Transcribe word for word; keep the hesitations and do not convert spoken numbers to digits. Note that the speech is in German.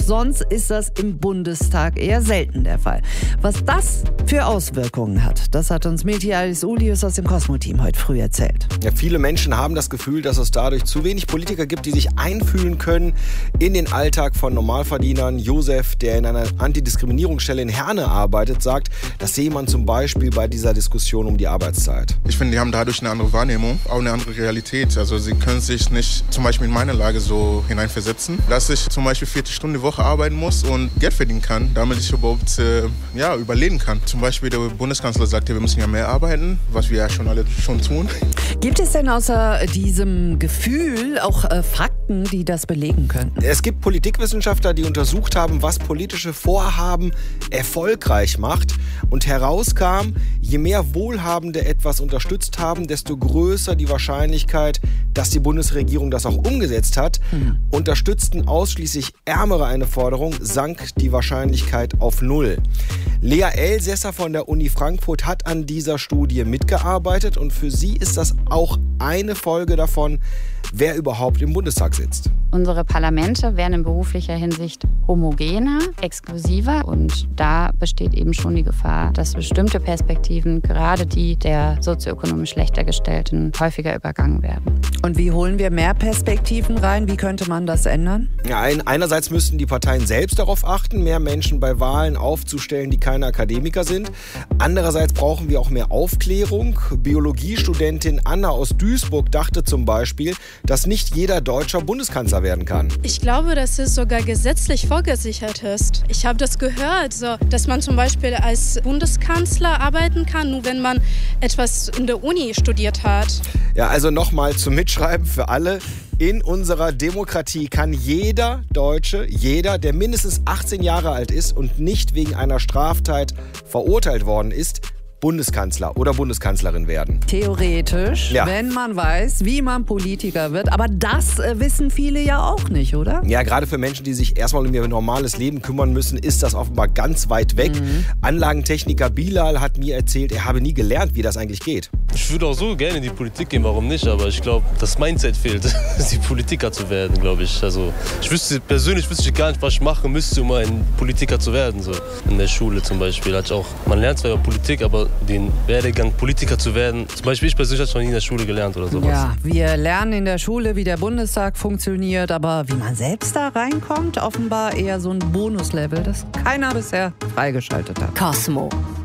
Sonst ist das im Bundestag eher selten der Fall. Was das für Auswirkungen hat, das hat uns Miltiadis Ulius aus dem Cosmo-Team heute früh erzählt. Ja, viele Menschen haben das Gefühl, dass es dadurch zu wenig Politiker gibt, die sich einfühlen können in den Alltag von Normalverdienern. Josef, der in einer Antidiskriminierungsstelle in Herne arbeitet, sagt, das sehe man zum Beispiel bei dieser Diskussion um die Arbeitszeit. Ich finde, die haben dadurch eine andere Wahrnehmung, auch eine andere Realität. Also sie können sich nicht zum Beispiel in meine Lage so hineinversetzen, dass ich zum Beispiel vierzig Stunden die Woche arbeiten muss und Geld verdienen kann, damit ich überhaupt äh, ja, überleben kann. Zum Beispiel der Bundeskanzler sagte, wir müssen ja mehr arbeiten, was wir ja schon alle schon tun. Gibt es denn außer diesem Gefühl auch äh, Fakten, die das belegen könnten? Es gibt Politikwissenschaftler, die untersucht haben, was politische Vorhaben erfolgreich macht. Und herauskam, je mehr Wohlhabende etwas unterstützt haben, desto größer die Wahrscheinlichkeit, dass die Bundesregierung das auch umgesetzt hat. Hm. Unterstützten ausschließlich Ärmere eine Forderung, sank die Wahrscheinlichkeit auf null. Lea Elsässer von der Uni Frankfurt hat an dieser Studie mitgearbeitet und für sie ist das auch eine Folge davon, wer überhaupt im Bundestag sitzt. Unsere Parlamente werden in beruflicher Hinsicht homogener, exklusiver und da besteht eben schon die Gefahr, dass bestimmte Perspektiven, gerade die der sozioökonomisch schlechter Gestellten, häufiger übergangen werden. Und wie holen wir mehr Perspektiven rein? Wie könnte man das ändern? Ja, einerseits müssten die Parteien selbst darauf achten, mehr Menschen bei Wahlen aufzustellen, die keine Akademiker sind. Andererseits brauchen wir auch mehr Aufklärung. Biologiestudentin Anna aus Duisburg dachte zum Beispiel, dass nicht jeder Deutscher Bundeskanzler werden kann. Ich glaube, dass es sogar gesetzlich vorgesichert ist. Ich habe das gehört, so, dass man zum Beispiel als Bundeskanzler arbeiten kann, nur wenn man etwas in der Uni studiert hat. Ja, also nochmal zum Mitschreiben für alle. In unserer Demokratie kann jeder Deutsche, jeder, der mindestens achtzehn Jahre alt ist und nicht wegen einer Straftat verurteilt worden ist, Bundeskanzler oder Bundeskanzlerin werden. Theoretisch, ja. Wenn man weiß, wie man Politiker wird. Aber das äh, wissen viele ja auch nicht, oder? Ja, gerade für Menschen, die sich erstmal um ihr normales Leben kümmern müssen, ist das offenbar ganz weit weg. Mhm. Anlagentechniker Bilal hat mir erzählt, er habe nie gelernt, wie das eigentlich geht. Ich würde auch so gerne in die Politik gehen, warum nicht? Aber ich glaube, das Mindset fehlt, die Politiker zu werden, glaube ich. Also ich wüsste persönlich wüsste ich gar nicht, was ich machen müsste, um ein Politiker zu werden. So. In der Schule zum Beispiel hatte ich auch, man lernt zwar über Politik, aber den Werdegang, Politiker zu werden, zum Beispiel ich persönlich habe es noch nie in der Schule gelernt oder sowas. Ja, wir lernen in der Schule, wie der Bundestag funktioniert, aber wie man selbst da reinkommt, offenbar eher so ein Bonuslevel, das keiner bisher freigeschaltet hat. Cosmo.